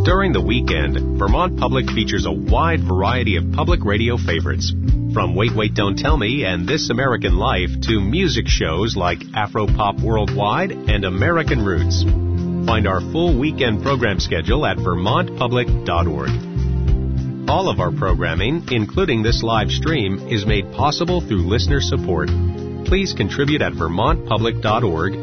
During the weekend, Vermont Public features a wide variety of public radio favorites. From Wait, Wait, Don't Tell Me and This American Life to music shows like Afro-Pop Worldwide and American Roots. Find our full weekend program schedule at vermontpublic.org. All of our programming, including this live stream, is made possible through listener support. Please contribute at vermontpublic.org